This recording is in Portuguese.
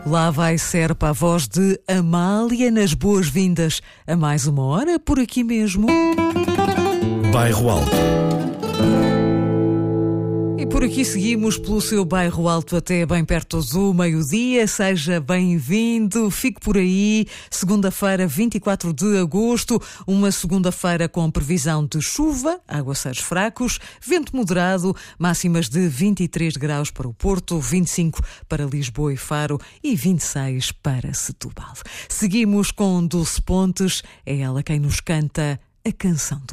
Lá vai Serpa, a voz de Amália, nas boas-vindas a mais uma hora, por aqui mesmo. Bairro Alto. E por aqui seguimos pelo seu Bairro Alto até bem perto do meio-dia. Seja bem-vindo, fique por aí. Segunda-feira, 24 de agosto, uma segunda-feira com previsão de chuva, aguaceiros fracos, vento moderado, máximas de 23 graus para o Porto, 25 para Lisboa e Faro e 26 para Setúbal. Seguimos com Dulce Pontes, é ela quem nos canta a canção do